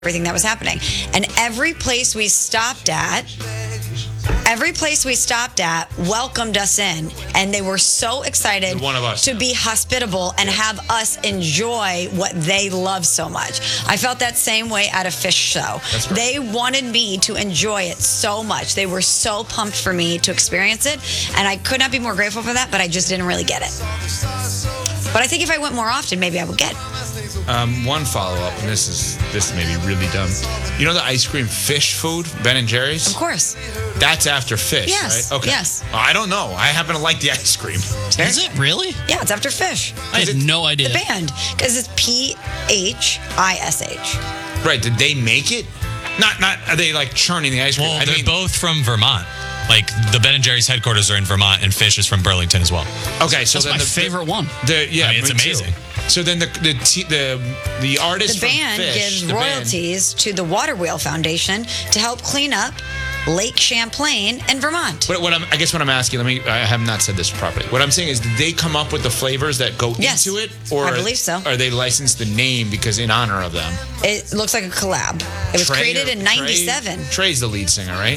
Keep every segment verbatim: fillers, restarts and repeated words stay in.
everything that was happening. And every place we stopped at, every place we stopped at welcomed us in. And they were so excited One of us. to be hospitable and have us enjoy what they love so much. I felt that same way at a fish show. That's right. They wanted me to enjoy it so much. They were so pumped for me to experience it. And I could not be more grateful for that, but I just didn't really get it. But I think if I went more often, maybe I would get it. Um, one follow-up, and this is this may be really dumb. You know the ice cream fish food, Ben and Jerry's? Of course. That's after fish, Yes, right? Okay. yes. I don't know. I happen to like the ice cream. Is it really? Yeah, it's after fish. I had no idea. The band. Because it's P H I S H. Right, did they make it? Not, not, are they like churning the ice cream? Well, I they're mean, both from Vermont. Like, the Ben and Jerry's headquarters are in Vermont, and Fish is from Burlington as well. okay, so That's then my the, favorite one. The, yeah, I mean, it's me too. amazing. So then the the t- the, the artist The from band Fish, gives the band- royalties to the Water Wheel Foundation to help clean up Lake Champlain in Vermont. What, what I'm, I guess what I'm asking, let me, I have not said this properly. What I'm saying is, did they come up with the flavors that go Yes, into it? Or I believe so. Are they licensed the name because in honor of them? It looks like a collab. It was Trey created or- in ninety-seven. Trey, Trey's the lead singer, right?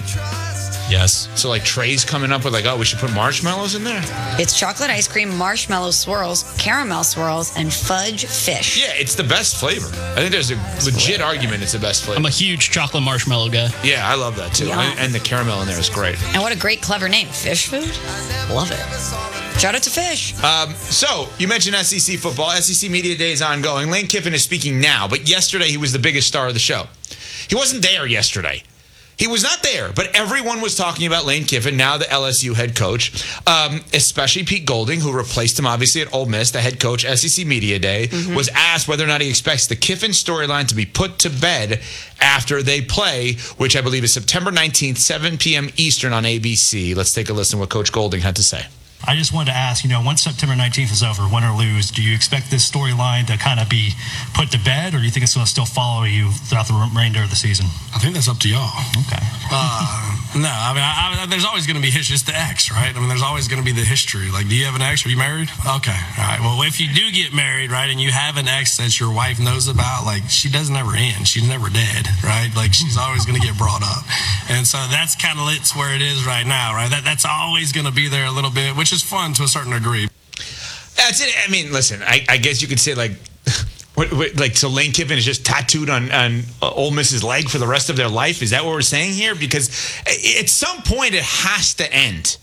Yes. So like Trey's coming up with like, oh, we should put marshmallows in there? It's chocolate ice cream, marshmallow swirls, caramel swirls, and fudge fish. Yeah, it's the best flavor. I think there's a legit argument it's the best flavor. I'm a huge chocolate marshmallow guy. Yeah, I love that too. Yum. And, and the caramel in there is great. And what a great, clever name. Fish food? Love it. Shout out to Fish. Um, so, you mentioned S E C football. S E C Media Day is ongoing. Lane Kiffin is speaking now, but yesterday he was the biggest star of the show. He wasn't there yesterday. He was not there, but everyone was talking about Lane Kiffin, now the L S U head coach, um, especially Pete Golding, who replaced him, obviously, at Ole Miss. The head coach, S E C Media Day, mm-hmm. was asked whether or not he expects the Kiffin storyline to be put to bed after they play, which I believe is September nineteenth, seven p.m. Eastern on A B C. Let's take a listen to what Coach Golding had to say. I just wanted to ask, you know, once September nineteenth is over, win or lose, do you expect this storyline to kind of be put to bed, or do you think it's going to still follow you throughout the remainder of the season? I think that's up to y'all. Okay. Uh, no, I mean, I, I, there's always going to be history. It's the ex, right? I mean, there's always going to be the history. Like, do you have an ex? Are you married? Okay. All right. Well, if you do get married, right, and you have an ex that your wife knows about, like, she doesn't ever end. She's never dead, right? Like, she's always going to get brought up. And so that's kind of it's where it is right now, right? That That's always going to be there a little bit, which is fun to a certain degree. That's it. I mean, listen, I, I guess you could say, like, what, what, like, so Lane Kiffin is just tattooed on, on uh, Ole Miss's leg for the rest of their life? Is that what we're saying here? Because at some point it has to end.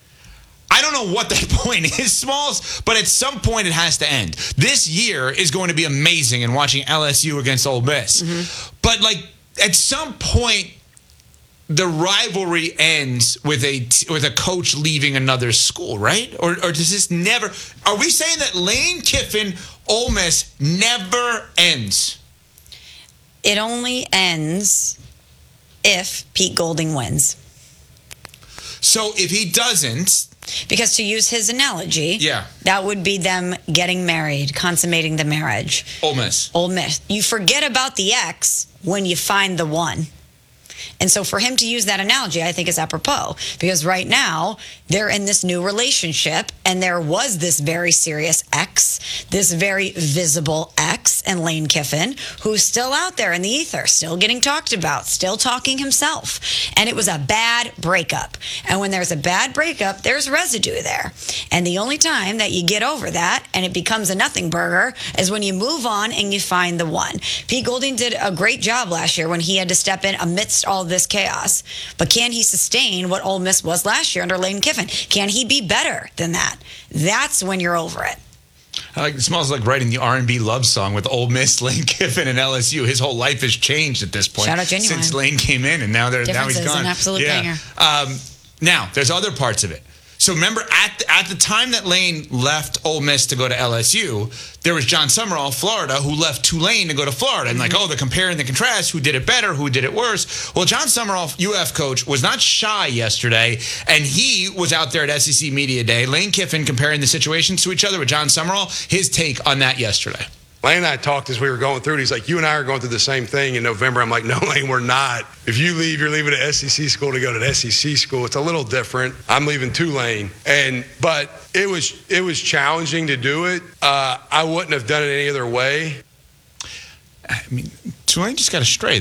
I don't know what that point is, Smalls, but at some point it has to end. This year is going to be amazing in watching L S U against Ole Miss. Mm-hmm. But, like, at some point, the rivalry ends with a with a coach leaving another school, right? Or, or does this never... Are we saying that Lane Kiffin, Ole Miss, never ends? It only ends if Pete Golding wins. So if he doesn't... Because to use his analogy, yeah. that would be them getting married, consummating the marriage. Ole Miss. Ole Miss. You forget about the ex when you find the one. And so for him to use that analogy, I think is apropos. Because right now, they're in this new relationship, and there was this very serious ex, this very visible ex, and Lane Kiffin, who's still out there in the ether, still getting talked about, still talking himself. And it was a bad breakup. And when there's a bad breakup, there's residue there. And the only time that you get over that, and it becomes a nothing burger, is when you move on and you find the one. Pete Golding did a great job last year when he had to step in amidst all this chaos. But can he sustain what Ole Miss was last year under Lane Kiffin? Can he be better than that? That's when you're over it. I like, it smells like writing the R and B love song with Ole Miss, Lane Kiffin, and L S U. His whole life has changed at this point. Shout out Genuine. Since Lane came in, and now they're now he's Differences, gone. an absolute yeah. banger. Um, now, there's other parts of it. So remember, at the, at the time that Lane left Ole Miss to go to L S U, there was John Summerall, Florida, who left Tulane to go to Florida. And like, oh, the compare and the contrast, who did it better, who did it worse. Well, John Summerall, U F coach, was not shy yesterday, and he was out there at S E C Media Day. Lane Kiffin comparing the situations to each other with John Summerall. His take on that yesterday. Lane and I talked as we were going through it. He's like, you and I are going through the same thing in November. I'm like, no, Lane, we're not. If you leave, you're leaving an S E C school to go to an S E C school. It's a little different. I'm leaving Tulane. And, but it was, it was challenging to do it. Uh, I wouldn't have done it any other way. I mean, Tulane just got a stray.